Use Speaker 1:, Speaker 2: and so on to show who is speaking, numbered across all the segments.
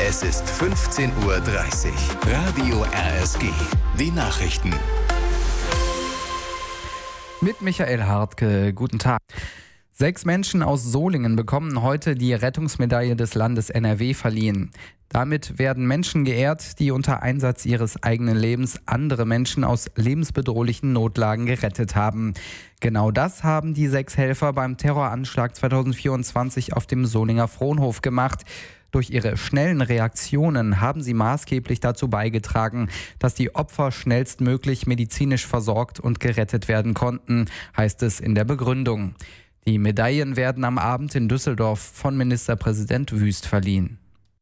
Speaker 1: Es ist 15:30 Uhr. Radio RSG. Die Nachrichten.
Speaker 2: Mit Michael Hartke, guten Tag. 6 Menschen aus Solingen bekommen heute die Rettungsmedaille des Landes NRW verliehen. Damit werden Menschen geehrt, die unter Einsatz ihres eigenen Lebens andere Menschen aus lebensbedrohlichen Notlagen gerettet haben. Genau das haben die 6 Helfer beim Terroranschlag 2024 auf dem Solinger Fronhof gemacht. Durch ihre schnellen Reaktionen haben sie maßgeblich dazu beigetragen, dass die Opfer schnellstmöglich medizinisch versorgt und gerettet werden konnten, heißt es in der Begründung. Die Medaillen werden am Abend in Düsseldorf von Ministerpräsident Wüst verliehen.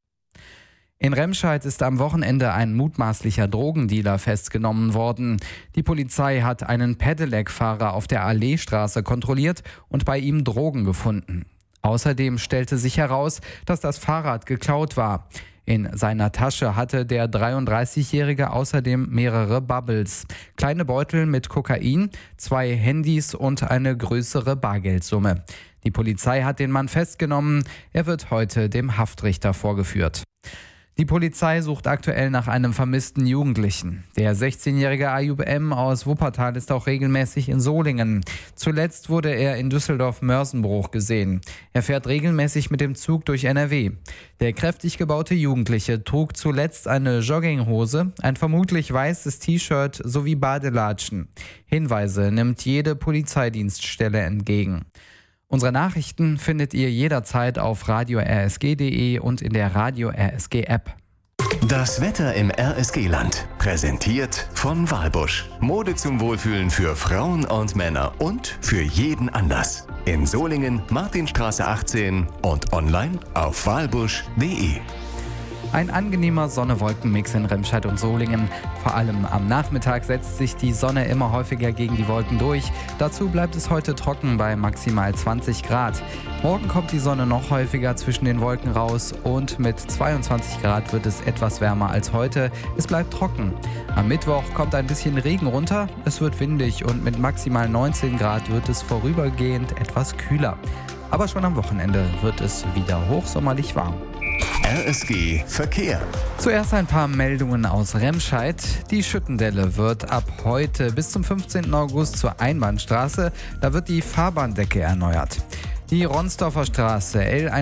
Speaker 2: In Remscheid ist am Wochenende ein mutmaßlicher Drogendealer festgenommen worden. Die Polizei hat einen Pedelec-Fahrer auf der Alleestraße kontrolliert und bei ihm Drogen gefunden. Außerdem stellte sich heraus, dass das Fahrrad geklaut war. In seiner Tasche hatte der 33-Jährige außerdem mehrere Bubbles, kleine Beutel mit Kokain, 2 Handys und eine größere Bargeldsumme. Die Polizei hat den Mann festgenommen. Er wird heute dem Haftrichter vorgeführt. Die Polizei sucht aktuell nach einem vermissten Jugendlichen. Der 16-jährige Ayub M. aus Wuppertal ist auch regelmäßig in Solingen. Zuletzt wurde er in Düsseldorf-Mörsenbruch gesehen. Er fährt regelmäßig mit dem Zug durch NRW. Der kräftig gebaute Jugendliche trug zuletzt eine Jogginghose, ein vermutlich weißes T-Shirt sowie Badelatschen. Hinweise nimmt jede Polizeidienststelle entgegen. Unsere Nachrichten findet ihr jederzeit auf radio-rsg.de und in der Radio RSG App.
Speaker 1: Das Wetter im RSG-Land. Präsentiert von Walbusch. Mode zum Wohlfühlen für Frauen und Männer und für jeden Anlass. In Solingen, Martinstraße 18 und online auf walbusch.de.
Speaker 2: Ein angenehmer Sonne-Wolken-Mix in Remscheid und Solingen. Vor allem am Nachmittag setzt sich die Sonne immer häufiger gegen die Wolken durch. Dazu bleibt es heute trocken bei maximal 20 Grad. Morgen kommt die Sonne noch häufiger zwischen den Wolken raus und mit 22 Grad wird es etwas wärmer als heute. Es bleibt trocken. Am Mittwoch kommt ein bisschen Regen runter. Es wird windig und mit maximal 19 Grad wird es vorübergehend etwas kühler. Aber schon am Wochenende wird es wieder hochsommerlich warm.
Speaker 1: RSG Verkehr.
Speaker 2: Zuerst ein paar Meldungen aus Remscheid. Die Schüttendelle wird ab heute bis zum 15. August zur Einbahnstraße. Da wird die Fahrbahndecke erneuert. Die Ronsdorfer Straße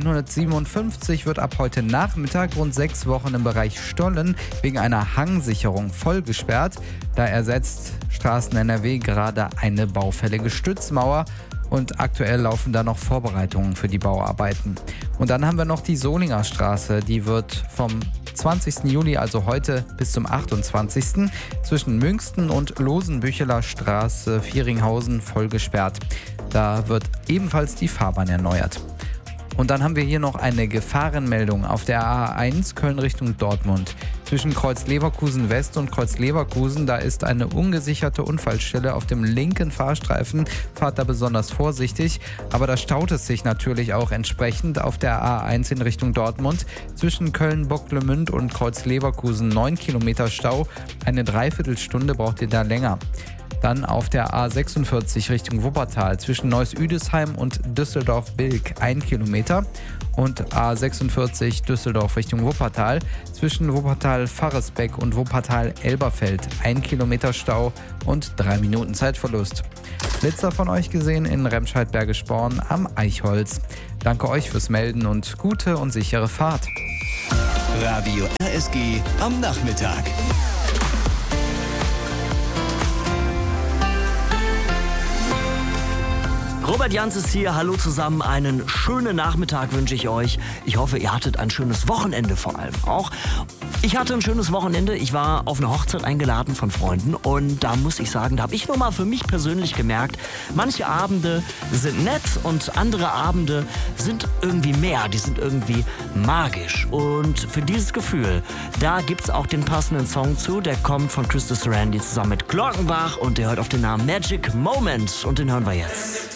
Speaker 2: L157 wird ab heute Nachmittag rund 6 Wochen im Bereich Stollen wegen einer Hangsicherung voll gesperrt. Da ersetzt Straßen NRW gerade eine baufällige Stützmauer. Und aktuell laufen da noch Vorbereitungen für die Bauarbeiten. Und dann haben wir noch die Solinger Straße. Die wird vom 20. Juli, also heute, bis zum 28. zwischen Münsten und Losenbücheler Straße Vieringhausen voll gesperrt. Da wird ebenfalls die Fahrbahn erneuert. Und dann haben wir hier noch eine Gefahrenmeldung auf der A1 Köln Richtung Dortmund. Zwischen Kreuz Leverkusen West und Kreuz Leverkusen, da ist eine ungesicherte Unfallstelle auf dem linken Fahrstreifen. Fahrt da besonders vorsichtig, aber da staut es sich natürlich auch entsprechend auf der A1 in Richtung Dortmund. Zwischen Köln-Bocklemünd und Kreuz Leverkusen 9 Kilometer Stau. Eine Dreiviertelstunde braucht ihr da länger. Dann auf der A46 Richtung Wuppertal zwischen Neuss-Üdesheim und Düsseldorf-Bilk 1 Kilometer und A46 Düsseldorf Richtung Wuppertal zwischen Wuppertal-Farresbeck und Wuppertal-Elberfeld 1 Kilometer Stau und 3 Minuten Zeitverlust. Blitzer von euch gesehen in Remscheid-Bergisch-Born am Eichholz. Danke euch fürs Melden und gute und sichere Fahrt.
Speaker 1: Radio RSG am Nachmittag.
Speaker 3: Robert Jans ist hier. Hallo zusammen. Einen schönen Nachmittag wünsche ich euch. Ich hoffe, ihr hattet ein schönes Wochenende vor allem auch. Ich hatte ein schönes Wochenende. Ich war auf eine Hochzeit eingeladen von Freunden und da muss ich sagen, da habe ich nur mal für mich persönlich gemerkt, manche Abende sind nett und andere Abende sind irgendwie mehr. Die sind irgendwie magisch. Und für dieses Gefühl, da gibt's auch den passenden Song zu. Der kommt von Christus Randy zusammen mit Glockenbach und der hört auf den Namen Magic Moment und den hören wir jetzt.